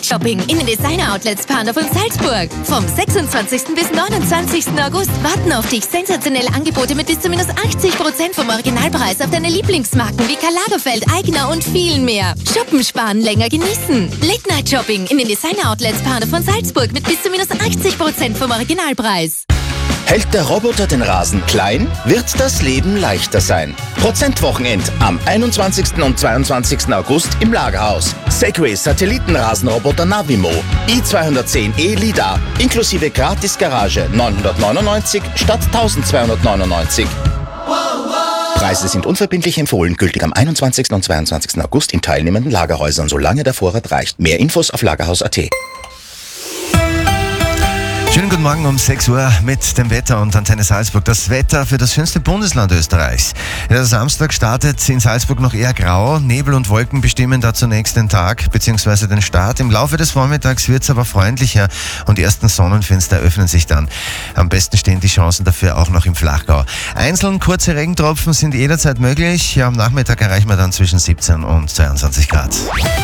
Late-Night-Shopping in den Designer-Outlets Pandorf und Salzburg. Vom 26. bis 29. August warten auf dich sensationelle Angebote mit bis zu minus 80% vom Originalpreis auf deine Lieblingsmarken wie Karl Lagerfeld, Aigner und vielen mehr. Shoppen, sparen, länger genießen. Late-Night-Shopping in den Designer-Outlets Pandorf und Salzburg mit bis zu minus 80% vom Originalpreis. Hält der Roboter den Rasen klein, wird das Leben leichter sein. Prozentwochenend am 21. und 22. August im Lagerhaus. Segway Satellitenrasenroboter Navimo i210e LiDAR inklusive Gratis-Garage 999 statt 1299. Preise sind unverbindlich empfohlen, gültig am 21. und 22. August in teilnehmenden Lagerhäusern, solange der Vorrat reicht. Mehr Infos auf lagerhaus.at. Schönen guten Morgen um 6 Uhr mit dem Wetter und Antenne Salzburg. Das Wetter für das schönste Bundesland Österreichs. Der Samstag startet in Salzburg noch eher grau. Nebel und Wolken bestimmen da zunächst den Tag bzw. den Start. Im Laufe des Vormittags wird es aber freundlicher und die ersten Sonnenfenster öffnen sich dann. Am besten stehen die Chancen dafür auch noch im Flachgau. Einzeln kurze Regentropfen sind jederzeit möglich. Ja, am Nachmittag erreichen wir dann zwischen 17 und 22 Grad.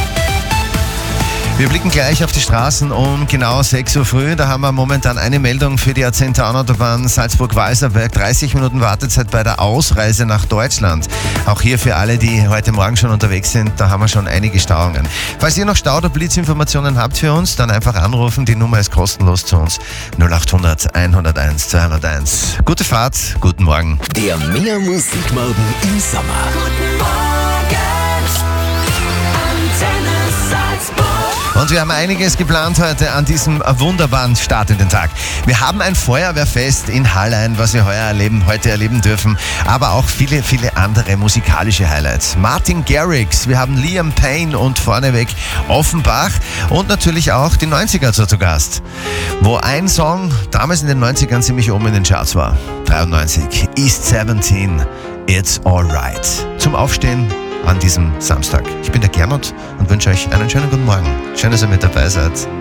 Wir blicken gleich auf die Straßen um genau 6 Uhr früh. Da haben wir momentan eine Meldung für die A10-Autobahn Salzburg-Walserberg. 30 Minuten Wartezeit bei der Ausreise nach Deutschland. Auch hier für alle, die heute Morgen schon unterwegs sind, da haben wir schon einige Stauungen. Falls ihr noch Stau- oder Blitzinformationen habt für uns, dann einfach anrufen. Die Nummer ist kostenlos zu uns. 0800 101 201. Gute Fahrt, guten Morgen. Der Mehr Musikmorgen im Sommer. Guten Morgen, Antenne Salzburg. Und wir haben einiges geplant heute an diesem wunderbaren Start in den Tag. Wir haben ein Feuerwehrfest in Hallein, was wir heute erleben dürfen, aber auch viele, viele andere musikalische Highlights. Martin Garrix, wir haben Liam Payne und vorneweg Offenbach und natürlich auch die 90er zu Gast, wo ein Song damals in den 90ern ziemlich oben in den Charts war. 93, East 17, It's Alright. Zum Aufstehen an diesem Samstag. Ich bin der Gernot und wünsche euch einen schönen guten Morgen. Schön, dass ihr mit dabei seid.